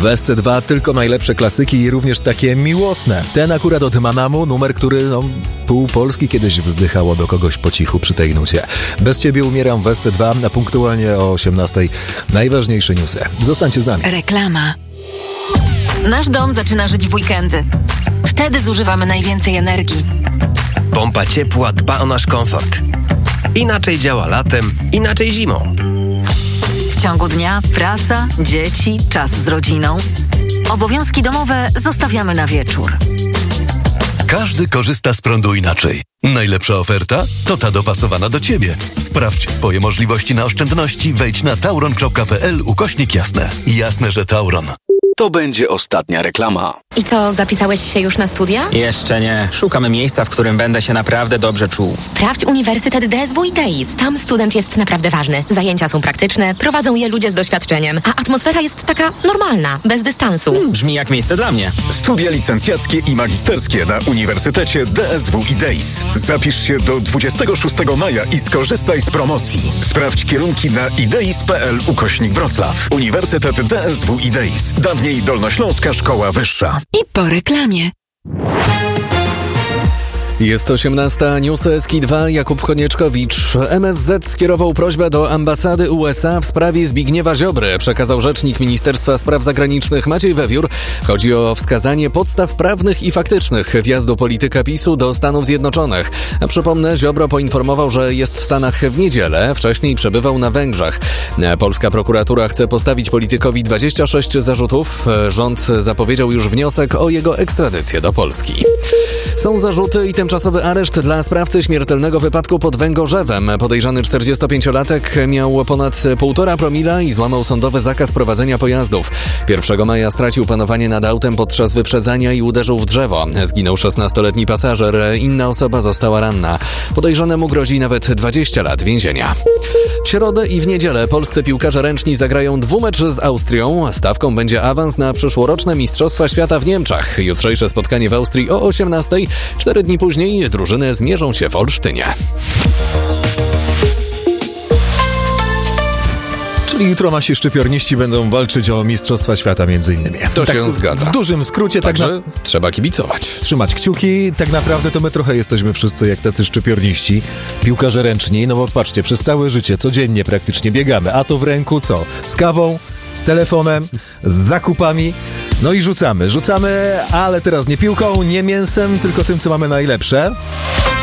W SC2 tylko najlepsze klasyki i również takie miłosne. Ten akurat od Manamu, numer, który pół Polski kiedyś wzdychało do kogoś po cichu przy tej nucie. Bez ciebie umieram w SC2, na punktualnie o 18:00. Najważniejsze newsy. Zostańcie z nami. Reklama. Nasz dom zaczyna żyć w weekendy. Wtedy zużywamy najwięcej energii. Pompa ciepła dba o nasz komfort. Inaczej działa latem, inaczej zimą. W ciągu dnia praca, dzieci, czas z rodziną. Obowiązki domowe zostawiamy na wieczór. Każdy korzysta z prądu inaczej. Najlepsza oferta to ta dopasowana do Ciebie. Sprawdź swoje możliwości na oszczędności. Wejdź na tauron.pl/jasne. Jasne, że Tauron. To będzie ostatnia reklama. I co, zapisałeś się już na studia? Jeszcze nie. Szukamy miejsca, w którym będę się naprawdę dobrze czuł. Sprawdź Uniwersytet DSW i TEIS. Tam student jest naprawdę ważny. Zajęcia są praktyczne, prowadzą je ludzie z doświadczeniem, a atmosfera jest taka normalna, bez dystansu. Brzmi jak miejsce dla mnie. Studia licencjackie i magisterskie na Uniwersytecie DSW i TEIS. Zapisz się do 26 maja i skorzystaj z promocji. Sprawdź kierunki na ideis.pl/Wrocław. Uniwersytet DSW i TEIS. Dawniej Dolnośląska Szkoła Wyższa. I po reklamie. Jest 18:00, newsy SK2, Jakub Konieczkowicz. MSZ skierował prośbę do ambasady USA w sprawie Zbigniewa Ziobry, przekazał rzecznik Ministerstwa Spraw Zagranicznych Maciej Wewiór. Chodzi o wskazanie podstaw prawnych i faktycznych wjazdu polityka PiS-u do Stanów Zjednoczonych. A przypomnę, Ziobro poinformował, że jest w Stanach w niedzielę, wcześniej przebywał na Węgrzech. Polska prokuratura chce postawić politykowi 26 zarzutów. Rząd zapowiedział już wniosek o jego ekstradycję do Polski. Są zarzuty i tymczasowy areszt dla sprawcy śmiertelnego wypadku pod Węgorzewem. Podejrzany 45-latek miał ponad 1,5 promila i złamał sądowy zakaz prowadzenia pojazdów. 1 maja stracił panowanie nad autem podczas wyprzedzania i uderzył w drzewo. Zginął 16-letni pasażer, inna osoba została ranna. Podejrzanemu grozi nawet 20 lat więzienia. W środę i w niedzielę polscy piłkarze ręczni zagrają dwumecz z Austrią. Stawką będzie awans na przyszłoroczne Mistrzostwa Świata w Niemczech. Jutrzejsze spotkanie w Austrii o 18:00. 4 dni później drużyny zmierzą się w Olsztynie. Czyli jutro nasi szczypiorniści będą walczyć o Mistrzostwa Świata między innymi. To się zgadza. W dużym skrócie także trzeba kibicować. Trzymać kciuki. Tak naprawdę to my trochę jesteśmy wszyscy jak tacy szczypiorniści, piłkarze ręczni. No bo patrzcie, przez całe życie, codziennie praktycznie biegamy. A to w ręku co? Z kawą, z telefonem, z zakupami. No i rzucamy, ale teraz nie piłką, nie mięsem, tylko tym, co mamy najlepsze.